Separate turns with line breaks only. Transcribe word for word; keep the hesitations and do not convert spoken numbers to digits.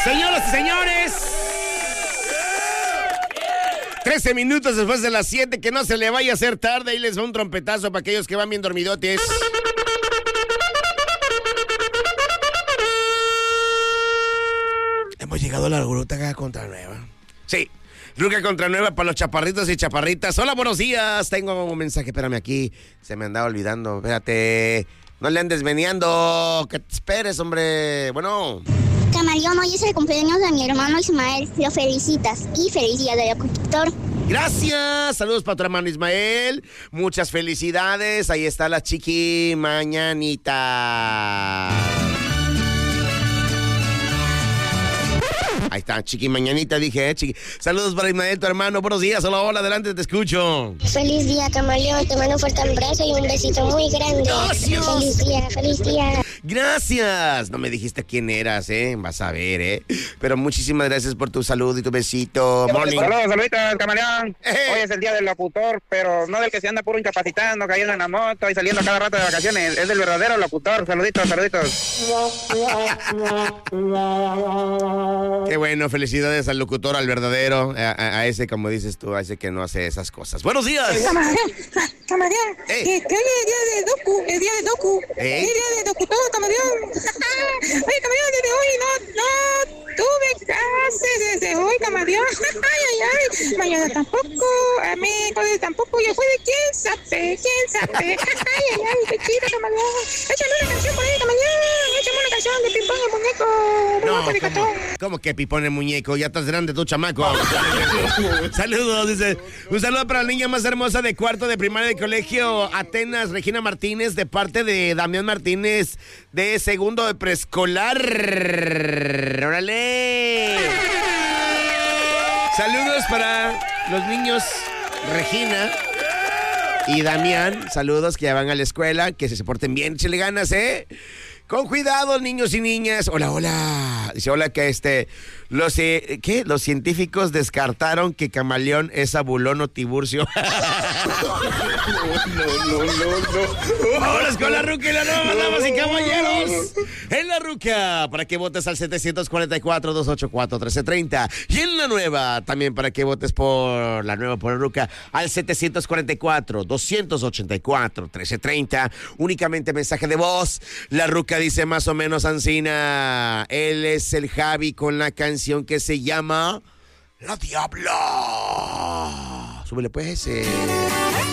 Señoras y señores, trece minutos después de las siete, que no se le vaya a hacer tarde. Ahí les va un trompetazo para aquellos que van bien dormidotes. Hemos llegado a la Ruca Contranueva. Sí, Ruca Contranueva para los chaparritos y chaparritas. Hola, buenos días. Tengo un mensaje, espérame aquí. Se me andaba olvidando, espérate. No le andes meneando. Que te esperes, hombre. Bueno.
Camaleón, hoy es el cumpleaños de mi hermano Ismael. Lo felicitas y feliz día del locutor.
Gracias. Saludos para tu hermano Ismael. Muchas felicidades. Ahí está la chiqui mañanita. Ahí está, chiqui mañanita, dije, eh, chiqui. Saludos para Ismael, tu hermano. Buenos días. Hola, hola, adelante, te escucho.
Feliz día, Camaleón. Te mando un fuerte abrazo y un besito muy grande.
Gracias.
Feliz día, feliz día.
Gracias. No me dijiste quién eras, ¿eh? Vas a ver, ¿eh? Pero muchísimas gracias por tu salud y tu besito. Morning.
Saludos, saluditos, Camaleón.
Eh.
Hoy es el día del locutor, pero no del que se anda puro incapacitando, cayendo en la moto y saliendo cada rato de vacaciones. Es del verdadero locutor. Saluditos, saluditos.
Qué bueno, felicidades al locutor, al verdadero, a, a, a ese, como dices tú, a ese que no hace esas cosas. ¡Buenos días!
Camaleón, Camaleón,
Eh.
que, que hoy es el día de Doku, el día de Doku,
Eh.
el día de Locutor, Camaleón. Oye, Camaleón, desde hoy no, no tuve clases desde hoy, Camaleón. Ay, ay, ay, mañana tampoco, a miércoles tampoco, ya fue de quién sabe, quién sabe. Ay, ay, ay, qué chido, Camaleón. Échame una canción por ahí, Camaleón, échame una canción de Pimpón el muñeco.
No,
Muy
¿cómo, ¿cómo que Pipón el muñeco? Ya estás grande tú, chamaco. Saludos, dice. Un saludo para la niña más hermosa de cuarto de primaria de colegio, Atenas Regina Martínez, de parte de Damián Martínez, de segundo de preescolar. ¡Órale! Saludos para los niños Regina y Damián. Saludos, que ya van a la escuela, que se porten bien, échale ganas, ¿eh? Con cuidado, niños y niñas. Hola, hola. Dice, hola, que este... Los, eh, ¿qué? Los científicos descartaron que Camaleón es Zabulón o Tiburcio. No, no, no, no, no. Vámonos con la Ruca y la Nueva, damas y caballeros. En la Ruca, para que votes al setecientos cuarenta y cuatro, doscientos ochenta y cuatro, trece treinta. Y en la Nueva, también para que votes por la Nueva, por la Ruca, al setecientos cuarenta y cuatro, doscientos ochenta y cuatro, trece treinta. Únicamente mensaje de voz. La Ruca dice más o menos Ancina. Él es el Javi con la canción que se llama La Diabla. Súbele pues. Eh.